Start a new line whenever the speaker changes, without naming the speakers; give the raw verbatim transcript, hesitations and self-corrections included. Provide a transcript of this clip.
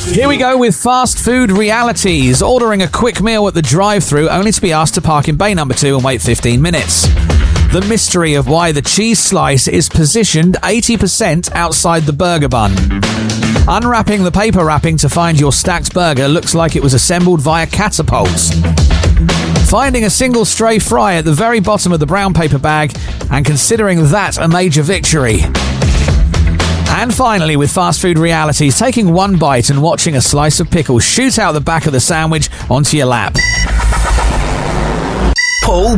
Here we go with fast food realities. Ordering a quick meal at the drive-thru only to be asked to park in bay number two and wait fifteen minutes. The mystery of why the cheese slice is positioned eighty percent outside the burger bun. Unwrapping the paper wrapping to find your stacked burger looks like it was assembled via catapults. Finding a single stray fry at the very bottom of the brown paper bag and considering that a major victory. And finally, with fast food realities, taking one bite and watching a slice of pickle shoot out the back of the sandwich onto your lap.
Paul